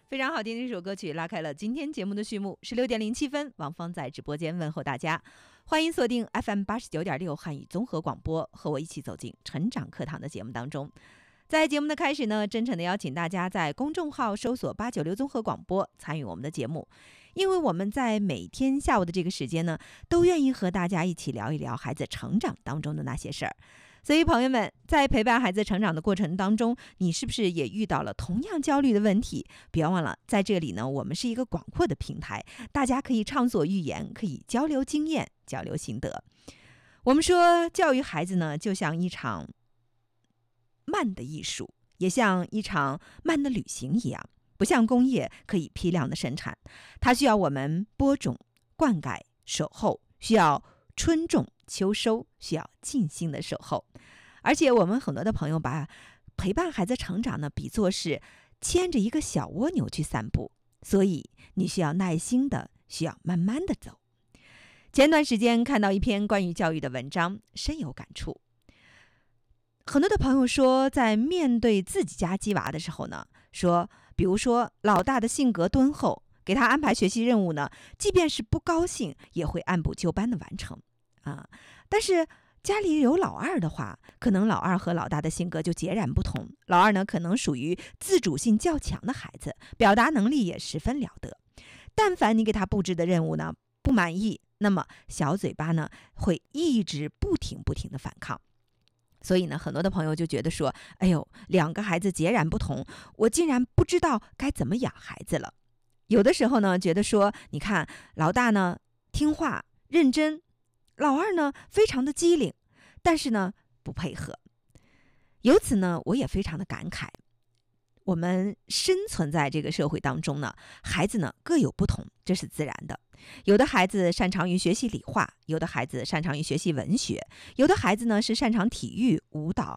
非常好听的一首歌曲，拉开了今天节目的序幕。16:07，王芳在直播间问候大家，欢迎锁定 FM89.6汉语综合广播，和我一起走进成长课堂的节目当中。在节目的开始呢，真诚的邀请大家在公众号搜索896综合广播，参与我们的节目。因为我们在每天下午的这个时间呢，都愿意和大家一起聊一聊孩子成长当中的那些事儿。所以朋友们，在陪伴孩子成长的过程当中，你是不是也遇到了同样焦虑的问题？别忘了，在这里呢，我们是一个广阔的平台，大家可以畅所欲言，可以交流经验，交流心得。我们说，教育孩子呢，就像一场慢的艺术，也像一场慢的旅行一样，不像工业可以批量的生产，它需要我们播种、灌溉、守候，需要春种秋收，需要静心的守候。而且我们很多的朋友把陪伴孩子成长呢比作是牵着一个小蜗牛去散步，所以你需要耐心的，需要慢慢的走。前段时间看到一篇关于教育的文章，深有感触。很多的朋友说，在面对自己家鸡娃的时候呢，比如说老大的性格敦厚，给他安排学习任务呢，即便是不高兴，也会按部就班的完成但是家里有老二的话，可能老二和老大的性格就截然不同。老二呢，可能属于自主性较强的孩子，表达能力也十分了得。但凡你给他布置的任务呢不满意，那么小嘴巴呢会一直不停的反抗。所以呢，很多的朋友就觉得说，哎呦，两个孩子截然不同，我竟然不知道该怎么养孩子了。有的时候呢，觉得说，你看老大呢听话认真，老二呢非常的机灵，但是呢不配合。由此呢，我也非常的感慨，我们生存在这个社会当中呢，孩子呢各有不同，这是自然的。有的孩子擅长于学习理化，有的孩子擅长于学习文学，有的孩子呢是擅长体育、舞蹈、